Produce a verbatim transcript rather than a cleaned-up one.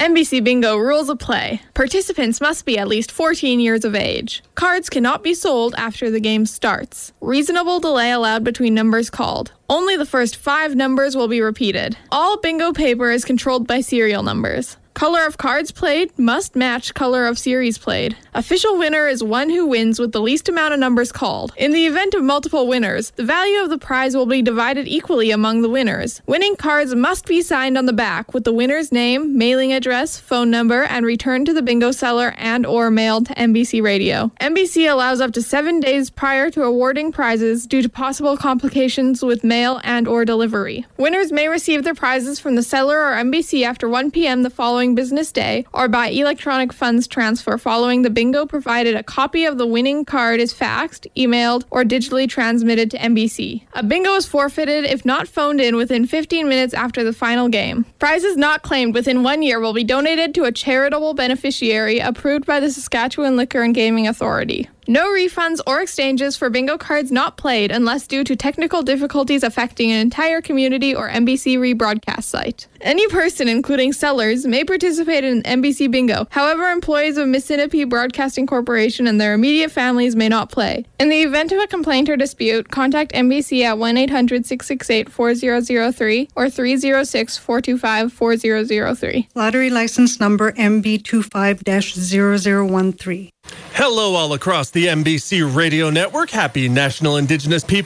N B C Bingo rules of play. Participants must be at least fourteen years of age. Cards cannot be sold after the game starts. Reasonable delay allowed between numbers called. Only the first five numbers will be repeated. All bingo paper is controlled by serial numbers. Color of cards played must match color of series played. Official winner is one who wins with the least amount of numbers called. In the event of multiple winners, the value of the prize will be divided equally among the winners. Winning cards must be signed on the back with the winner's name, mailing address, phone number, and returned to the bingo seller and or mailed to N B C Radio. N B C allows up to seven days prior to awarding prizes due to possible complications with mail and or delivery. Winners may receive their prizes from the seller or N B C after one p.m. the following business day or by electronic funds transfer following the bingo, provided a copy of the winning card is faxed, emailed, or digitally transmitted to N B C. A bingo is forfeited if not phoned in within fifteen minutes after the final game. Prizes not claimed within one year will be donated to a charitable beneficiary approved by the Saskatchewan Liquor and Gaming Authority. No refunds or exchanges for bingo cards not played unless due to technical difficulties affecting an entire community or N B C rebroadcast site. Any person, including sellers, may participate in N B C Bingo. However, employees of Mississippi Broadcasting Corporation and their immediate families may not play. In the event of a complaint or dispute, contact N B C at one eight hundred six six eight four zero zero three or three zero six four two five four zero zero three. Lottery license number M B two five dash zero zero one three. Hello all across the N B C Radio Network. Happy National Indigenous People